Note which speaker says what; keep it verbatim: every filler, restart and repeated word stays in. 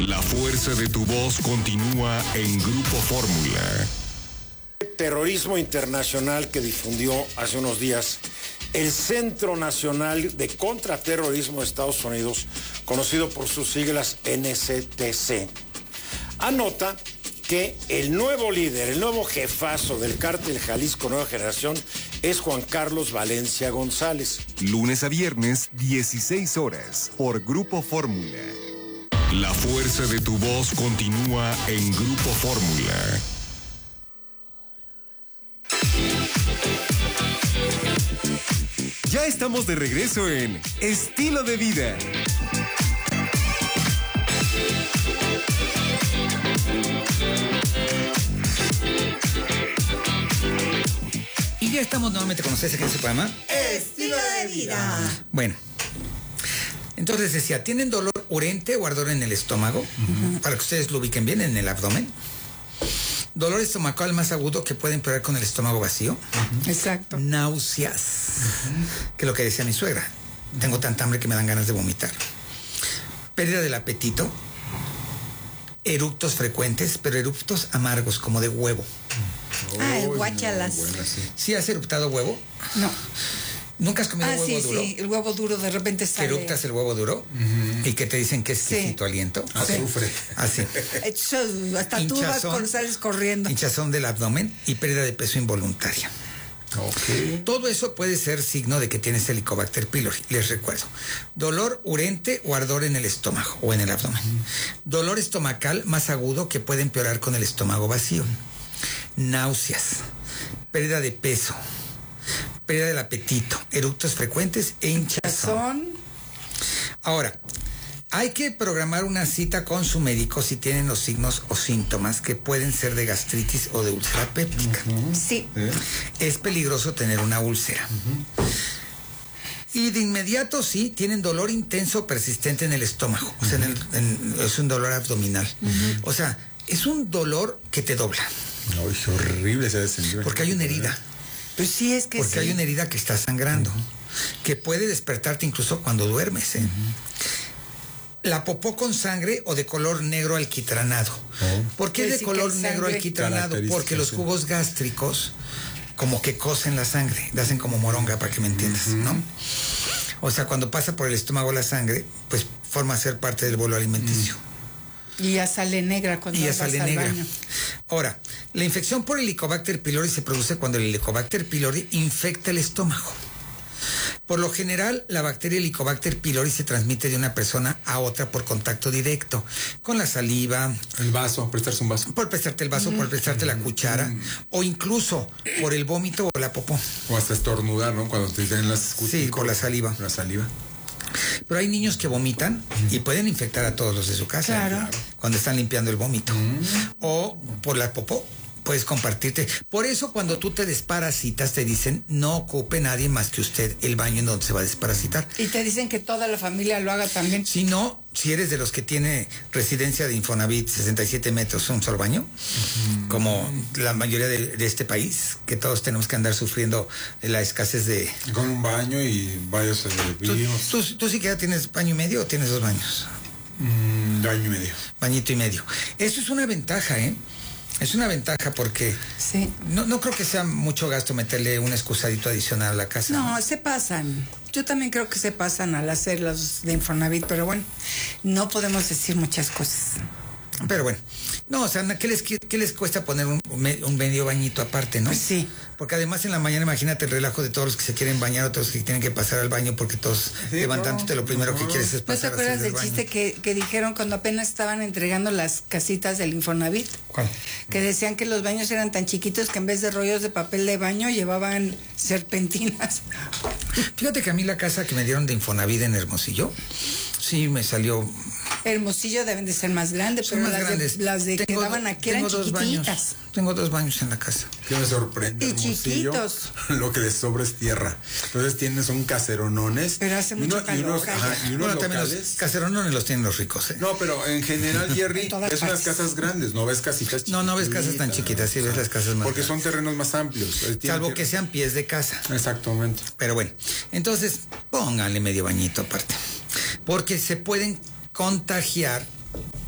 Speaker 1: La fuerza de tu voz continúa en Grupo Fórmula.
Speaker 2: Terrorismo internacional que difundió hace unos días el Centro Nacional de Contraterrorismo de Estados Unidos, conocido por sus siglas N C T C, anota que el nuevo líder, el nuevo jefazo del cártel Jalisco Nueva Generación es Juan Carlos Valencia González.
Speaker 1: Lunes a viernes, dieciséis horas, por Grupo Fórmula. La fuerza de tu voz continúa en Grupo Fórmula. Ya estamos de regreso en Estilo de Vida.
Speaker 3: Y ya estamos nuevamente con ustedes aquí en su programa
Speaker 4: Estilo de Vida.
Speaker 3: Bueno, entonces decía, ¿tienen dolor urente o ardor en el estómago? Uh-huh. Para que ustedes lo ubiquen bien, en el abdomen. Dolor estomacal más agudo que puede empeorar con el estómago vacío.
Speaker 4: Uh-huh. Exacto.
Speaker 3: Náuseas, uh-huh. que es lo que decía mi suegra. Tengo tanta hambre que me dan ganas de vomitar. Pérdida del apetito. Eructos frecuentes, pero eructos amargos, como de huevo.
Speaker 4: Ay, oh, guáchalas.
Speaker 3: Buena, sí. ¿Sí has eruptado huevo?
Speaker 4: No.
Speaker 3: ¿Nunca has comido
Speaker 4: ah,
Speaker 3: huevo
Speaker 4: sí,
Speaker 3: duro?
Speaker 4: Sí, el huevo duro de repente sale.
Speaker 3: ¿Que eructas el huevo duro? Uh-huh. Y que te dicen que es exquisito
Speaker 4: sí.
Speaker 3: aliento.
Speaker 2: Azufre.
Speaker 3: Así.
Speaker 4: Hasta hinchazón, tú vas con, sales corriendo.
Speaker 3: Hinchazón del abdomen y pérdida de peso involuntaria.
Speaker 2: Okay.
Speaker 3: Todo eso puede ser signo de que tienes Helicobacter pylori. Les recuerdo: dolor urente o ardor en el estómago o en el abdomen. Uh-huh. Dolor estomacal más agudo que puede empeorar con el estómago vacío. Náuseas, pérdida de peso, pérdida del apetito, eructos frecuentes e hinchazón. Ahora, hay que programar una cita con su médico si tienen los signos o síntomas que pueden ser de gastritis o de úlcera péptica.
Speaker 4: Uh-huh. Sí.
Speaker 3: ¿Eh? Es peligroso tener una úlcera. Uh-huh. Y de inmediato, sí, tienen dolor intenso persistente en el estómago. Uh-huh. O sea, en el, en, es un dolor abdominal. Uh-huh. O sea, es un dolor que te dobla.
Speaker 2: No, es horrible ese descendió.
Speaker 3: Porque hay una herida.
Speaker 4: Pues sí, es que
Speaker 3: Porque
Speaker 4: sí.
Speaker 3: hay una herida que está sangrando, uh-huh. que puede despertarte incluso cuando duermes. ¿eh? Uh-huh. La popó con sangre o de color negro alquitranado. Uh-huh. ¿Por qué pues de sí color negro alquitranado? Porque los jugos gástricos como que cosen la sangre, la hacen como moronga, para que me entiendas, uh-huh. ¿no? O sea, cuando pasa por el estómago la sangre, pues forma ser parte del bolo alimenticio. Uh-huh.
Speaker 4: Y ya sale negra cuando
Speaker 3: y ya
Speaker 4: vas
Speaker 3: sale
Speaker 4: al
Speaker 3: negra.
Speaker 4: baño.
Speaker 3: Ahora, la infección por Helicobacter pylori se produce cuando el Helicobacter pylori infecta el estómago. Por lo general, la bacteria Helicobacter pylori se transmite de una persona a otra por contacto directo, con la saliva.
Speaker 2: El vaso, prestarse un vaso.
Speaker 3: Por prestarte el vaso, mm. por prestarte mm. la cuchara, mm. o incluso por el vómito o la popó.
Speaker 2: O hasta estornudar, ¿no? Cuando te den las
Speaker 3: cutículas. Sí, por la saliva.
Speaker 2: La saliva.
Speaker 3: Pero hay niños que vomitan y pueden infectar a todos los de su casa.
Speaker 4: Claro.
Speaker 3: Cuando están limpiando el vómito. Mm. O por la popó. Puedes compartirte. Por eso cuando tú te desparasitas te dicen no ocupe nadie más que usted el baño en donde se va a desparasitar.
Speaker 4: Y te dicen que toda la familia lo haga también.
Speaker 3: Si no, si eres de los que tiene residencia de Infonavit sesenta y siete metros, un solo baño, uh-huh. como la mayoría de, de este país, que todos tenemos que andar sufriendo la escasez de...
Speaker 2: Con un baño y varios servicios.
Speaker 3: ¿Tú, tú, ¿Tú sí que ya tienes baño y medio o tienes dos baños?
Speaker 2: Mm, baño y medio.
Speaker 3: Bañito y medio. Eso es una ventaja, ¿eh? Es una ventaja porque
Speaker 4: sí.
Speaker 3: no, no creo que sea mucho gasto meterle un excusadito adicional a la casa.
Speaker 4: No, ¿no? Se pasan. Yo también creo que se pasan al hacer los de Infonavit, pero bueno, no podemos decir muchas cosas.
Speaker 3: Pero bueno, no, o sea, ¿qué les, qué les cuesta poner un, un medio bañito aparte, no?
Speaker 4: Pues sí.
Speaker 3: Porque además en la mañana imagínate el relajo de todos los que se quieren bañar, otros que tienen que pasar al baño porque todos sí, levantándote no, lo primero no. que quieres es pasar.
Speaker 4: ¿No te acuerdas del chiste que, que dijeron cuando apenas estaban entregando las casitas del Infonavit?
Speaker 3: ¿Cuál?
Speaker 4: Que decían que los baños eran tan chiquitos que en vez de rollos de papel de baño llevaban serpentinas.
Speaker 3: Fíjate que a mí la casa que me dieron de Infonavit en Hermosillo, sí me salió...
Speaker 4: Hermosillo deben de ser más grandes, pero
Speaker 3: más
Speaker 4: las,
Speaker 3: grandes.
Speaker 4: De, las de que daban aquí eran
Speaker 3: dos
Speaker 4: chiquititas.
Speaker 3: Baños. Tengo dos baños en la casa.
Speaker 2: Que me sorprende.
Speaker 4: Y chiquitos.
Speaker 2: Lo que les sobra es tierra. Entonces tienes un caseronones.
Speaker 4: Pero hace mucho
Speaker 2: uno,
Speaker 4: calor.
Speaker 2: Y unos, ajá, y unos
Speaker 3: bueno,
Speaker 2: locales.
Speaker 3: también los caseronones los tienen los ricos, ¿eh?
Speaker 2: No, pero en general, Jerry, es unas partes. Casas grandes, no ves casitas chiquitas.
Speaker 3: No, no ves casas tan chiquitas, sí ves las casas más
Speaker 2: porque
Speaker 3: grandes.
Speaker 2: Son terrenos más amplios.
Speaker 3: Salvo que... que sean pies de casa.
Speaker 2: Exactamente.
Speaker 3: Pero bueno, entonces pónganle medio bañito aparte. Porque se pueden contagiar